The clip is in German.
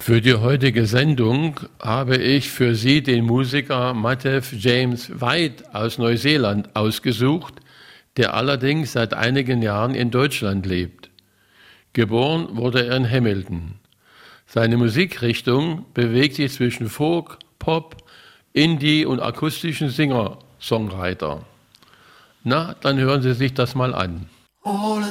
Für die heutige Sendung habe ich für Sie den Musiker Matthew James White aus Neuseeland ausgesucht, der allerdings seit einigen Jahren in Deutschland lebt. Geboren wurde er in Hamilton. Seine Musikrichtung bewegt sich zwischen Folk, Pop, Indie und akustischen Singer-Songwriter. Na, dann hören Sie sich das mal an. All